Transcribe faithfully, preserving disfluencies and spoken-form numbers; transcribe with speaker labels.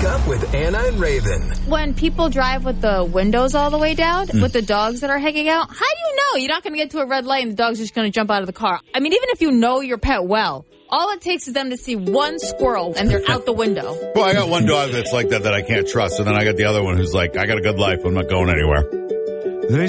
Speaker 1: Wake Up with Anna and Raven.
Speaker 2: When people drive with the windows all the way down,
Speaker 3: Mm.
Speaker 2: with the dogs that are hanging out, how do you know you're not going to get to a red light and the dog's just going to jump out of the car? I mean, even if you know your pet well, all it takes is them to see one squirrel and they're out the window.
Speaker 3: Well, I got one dog that's like that that I can't trust, and then I got the other one who's like, I got a good life. I'm not going anywhere.